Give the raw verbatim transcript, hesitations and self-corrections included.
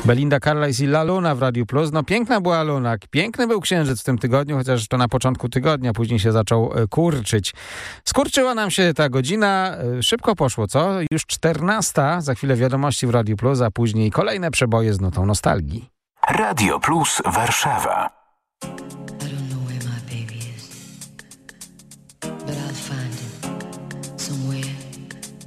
Belinda Carlisle i La Luna w Radiu Plus. No piękna była Luna, piękny był księżyc w tym tygodniu, chociaż to na początku tygodnia, później się zaczął kurczyć. Skurczyła nam się ta godzina, szybko poszło, co? Już czternasta, za chwilę wiadomości w Radiu Plus, a później kolejne przeboje z nutą nostalgii. Radio Plus Warszawa.